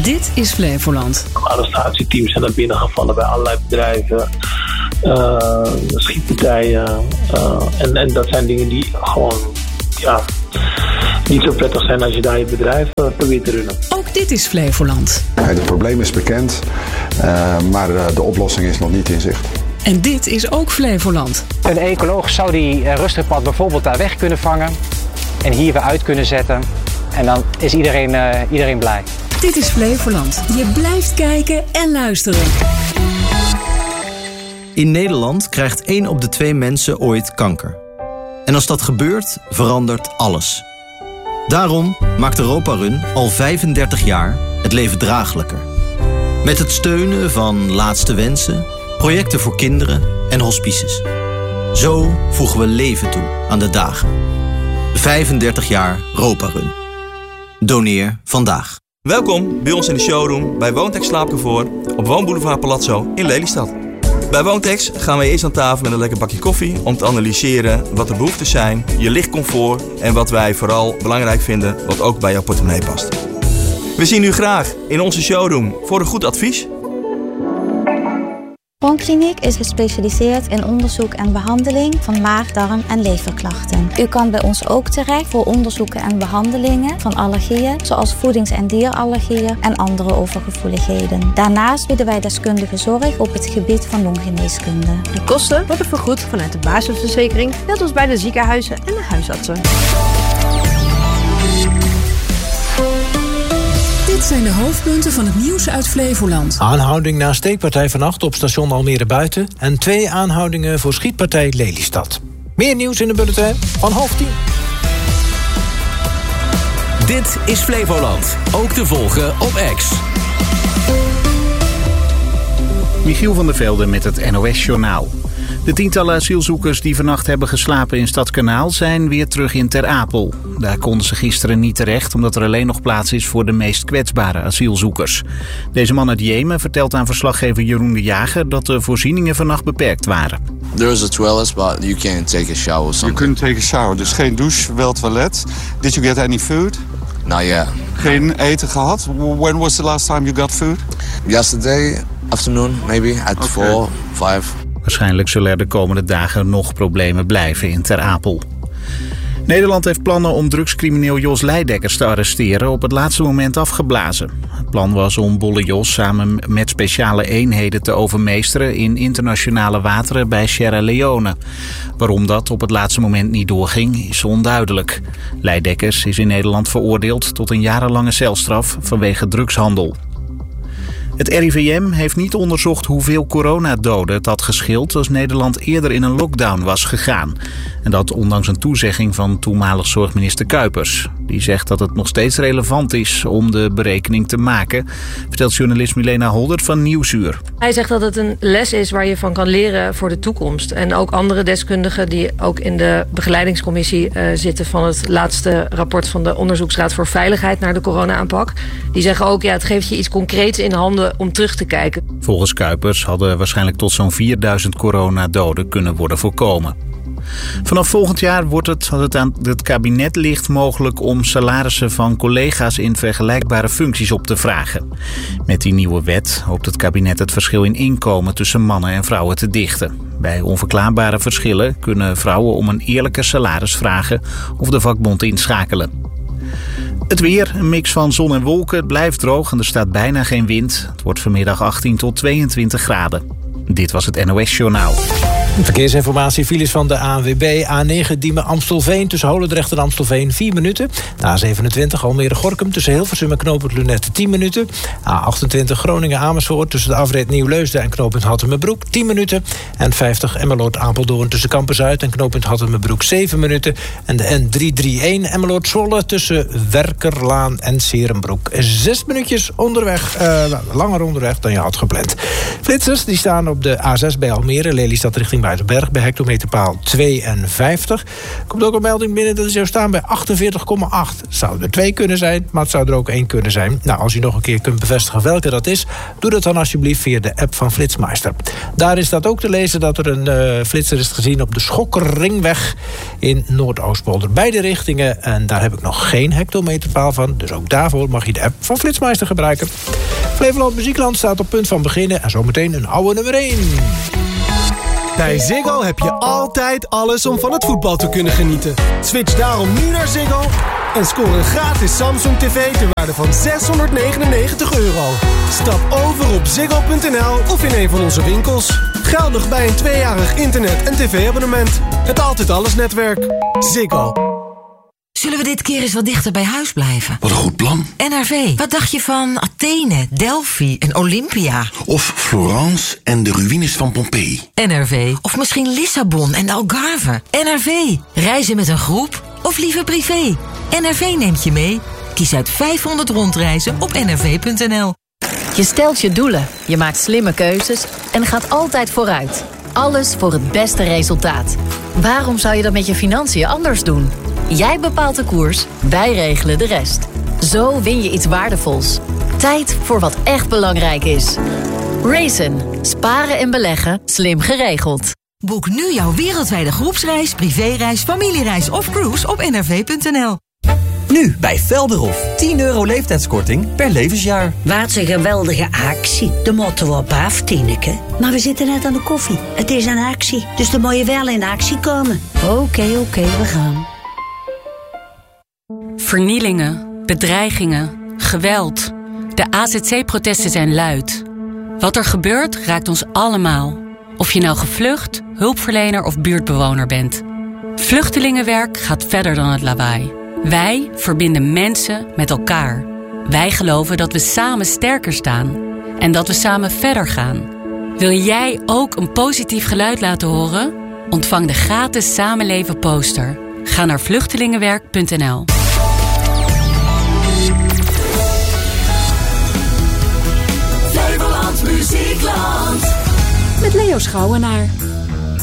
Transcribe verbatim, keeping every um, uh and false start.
Dit is Flevoland. Arrestatieteams zijn naar binnen gevallen bij allerlei bedrijven, uh, schietpartijen. Uh, en, en dat zijn dingen die gewoon ja, niet zo prettig zijn als je daar je bedrijf uh, probeert te runnen. Ook dit is Flevoland. Het probleem is bekend, uh, maar uh, de oplossing is nog niet in zicht. En dit is ook Flevoland. Een ecoloog zou die uh, rustpad bijvoorbeeld daar weg kunnen vangen en hier weer uit kunnen zetten. En dan is iedereen, uh, iedereen blij. Dit is Flevoland. Je blijft kijken en luisteren. In Nederland krijgt één op de twee mensen ooit kanker. En als dat gebeurt, verandert alles. Daarom maakt Europa Run al vijfendertig jaar het leven draaglijker. Met het steunen van Laatste Wensen, projecten voor kinderen en hospices. Zo voegen we leven toe aan de dagen. vijfendertig jaar Europa Run. Doneer vandaag. Welkom bij ons in de showroom bij Woontex Slaapcomfort op Woonboulevard Palazzo in Lelystad. Bij Woontex gaan we eerst aan tafel met een lekker bakje koffie om te analyseren wat de behoeftes zijn, je lichtcomfort en wat wij vooral belangrijk vinden wat ook bij jouw portemonnee past. We zien u graag in onze showroom voor een goed advies. Bronkliniek is gespecialiseerd in onderzoek en behandeling van maag, darm en leverklachten. U kan bij ons ook terecht voor onderzoeken en behandelingen van allergieën, zoals voedings- en dierallergieën en andere overgevoeligheden. Daarnaast bieden wij deskundige zorg op het gebied van longgeneeskunde. De kosten worden vergoed vanuit de basisverzekering, net als bij de ziekenhuizen en de huisartsen. Dit zijn de hoofdpunten van het nieuws uit Flevoland. Aanhouding na steekpartij vannacht op station Almere Buiten en twee aanhoudingen voor schietpartij Lelystad. Meer nieuws in de bulletin van half tien. Dit is Flevoland, ook te volgen op X. Michiel van der Velde met het N O S-journaal. De tientallen asielzoekers die vannacht hebben geslapen in Stadskanaal zijn weer terug in Ter Apel. Daar konden ze gisteren niet terecht omdat er alleen nog plaats is voor de meest kwetsbare asielzoekers. Deze man uit Jemen vertelt aan verslaggever Jeroen de Jager dat de voorzieningen vannacht beperkt waren. There is a toilet, but you can't take a shower or something. You couldn't take a shower, dus geen douche, wel toilet. Did you get any food? Not yet. Geen eten gehad? When was the last time you got food? Yesterday afternoon, maybe at okay. four, five. Waarschijnlijk zullen er de komende dagen nog problemen blijven in Ter Apel. Nederland heeft plannen om drugscrimineel Jos Leidekkers te arresteren op het laatste moment afgeblazen. Het plan was om Bolle Jos samen met speciale eenheden te overmeesteren in internationale wateren bij Sierra Leone. Waarom dat op het laatste moment niet doorging is onduidelijk. Leidekkers is in Nederland veroordeeld tot een jarenlange celstraf vanwege drugshandel. Het R I V M heeft niet onderzocht hoeveel coronadoden het had gescheeld als Nederland eerder in een lockdown was gegaan. En dat ondanks een toezegging van toenmalig zorgminister Kuipers. Die zegt dat het nog steeds relevant is om de berekening te maken, vertelt journalist Milena Holdert van Nieuwsuur. Hij zegt dat het een les is waar je van kan leren voor de toekomst. En ook andere deskundigen die ook in de begeleidingscommissie uh, zitten van het laatste rapport van de Onderzoeksraad voor Veiligheid naar de corona-aanpak. Die zeggen ook, ja, het geeft je iets concreets in handen om terug te kijken. Volgens Kuipers hadden waarschijnlijk tot zo'n vierduizend coronadoden kunnen worden voorkomen. Vanaf volgend jaar wordt het, als het aan het kabinet ligt, mogelijk om salarissen van collega's in vergelijkbare functies op te vragen. Met die nieuwe wet hoopt het kabinet het verschil in inkomen tussen mannen en vrouwen te dichten. Bij onverklaarbare verschillen kunnen vrouwen om een eerlijker salaris vragen of de vakbond inschakelen. Het weer, een mix van zon en wolken, het blijft droog en er staat bijna geen wind. Het wordt vanmiddag achttien tot tweeëntwintig graden. Dit was het N O S-journaal. Verkeersinformatie, files van de A N W B. A negen Diemen Amstelveen tussen Holendrecht en Amstelveen vier minuten. De A zevenentwintig Almere Gorinchem tussen Hilversum en knooppunt Lunette tien minuten. A achtentwintig Groningen Amersfoort tussen de afrit Nieuw-Leusden en knooppunt Hattemerbroek tien minuten. En vijftig Emmeloord Apeldoorn tussen Kampen-Zuid en knooppunt Hattemerbroek zeven minuten. En de N driehonderdeenendertig Emmeloord Zwolle tussen Werkerlaan en Serenbroek zes minuutjes onderweg. Uh, langer onderweg dan je had gepland. Flitsers die staan op de A zes bij Almere, Lelystad richting Muidenberg bij hectometerpaal tweeënvijftig. Komt ook een melding binnen dat hij zou staan bij achtenveertig komma acht. Zou er twee kunnen zijn, maar het zou er ook één kunnen zijn. Nou, als u nog een keer kunt bevestigen welke dat is, doe dat dan alsjeblieft via de app van Flitsmeister. Daar is dat ook te lezen dat er een uh, flitser is gezien op de Schokkerringweg in Noordoostpolder. Beide richtingen, en daar heb ik nog geen hectometerpaal van. Dus ook daarvoor mag je de app van Flitsmeister gebruiken. Flevoland Muziekland staat op punt van beginnen en zometeen een oude nummer één. Bij Ziggo heb je altijd alles om van het voetbal te kunnen genieten. Switch daarom nu naar Ziggo en scoor een gratis Samsung tv ter waarde van zeshonderdnegenennegentig euro. Stap over op ziggo punt n l of in een van onze winkels. Geldig bij een tweejarig internet- en tv-abonnement. Het Altijd Alles netwerk. Ziggo. Zullen we dit keer eens wat dichter bij huis blijven? Wat een goed plan. N R V, wat dacht je van Athene, Delphi en Olympia? Of Florence en de ruïnes van Pompeii. N R V, of misschien Lissabon en de Algarve. N R V, reizen met een groep of liever privé? N R V neemt je mee. Kies uit vijfhonderd rondreizen op n r v punt n l. Je stelt je doelen, je maakt slimme keuzes en gaat altijd vooruit. Alles voor het beste resultaat. Waarom zou je dat met je financiën anders doen? Jij bepaalt de koers, wij regelen de rest. Zo win je iets waardevols. Tijd voor wat echt belangrijk is. Raisin. Sparen en beleggen. Slim geregeld. Boek nu jouw wereldwijde groepsreis, privéreis, familiereis of cruise op n r v punt n l. Nu bij Velderhof. tien euro leeftijdskorting per levensjaar. Wat een geweldige actie. De moeten we op af, Tineke. Maar we zitten net aan de koffie. Het is een actie, dus dan moet je wel in actie komen. Oké, okay, oké, okay, we gaan. Vernielingen, bedreigingen, geweld. De A Z C-protesten zijn luid. Wat er gebeurt raakt ons allemaal. Of je nou gevlucht, hulpverlener of buurtbewoner bent. Vluchtelingenwerk gaat verder dan het lawaai. Wij verbinden mensen met elkaar. Wij geloven dat we samen sterker staan. En dat we samen verder gaan. Wil jij ook een positief geluid laten horen? Ontvang de gratis Samenleven poster. Ga naar vluchtelingenwerk punt n l. Flevoland Muziekland. Met Leo Schouwenaar.